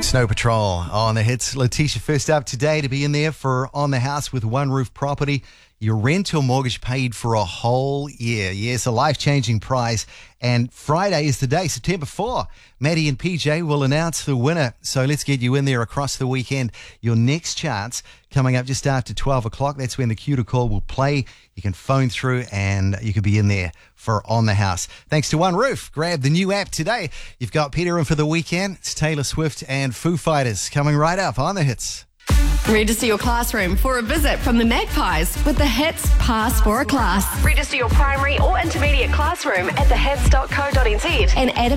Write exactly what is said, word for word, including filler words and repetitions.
Snow Patrol on the hits. Letitia, first up today to be in there for On the House with One Roof Property. Your rental mortgage paid for a whole year. Yes, a life-changing prize. And Friday is the day, September fourth. Maddie and P J will announce the winner. So let's get you in there across the weekend. Your next chance coming up just after twelve o'clock. That's when the cue to call will play. You can phone through and you could be in there for On the House. Thanks to One Roof. Grab the new app today. You've got Peter in for the weekend. It's Taylor Swift and Foo Fighters coming right up on the hits. Register your classroom for a visit from the Magpies with the Hits Pass for a Class. Register your primary or intermediate classroom at the hits dot co dot n z And add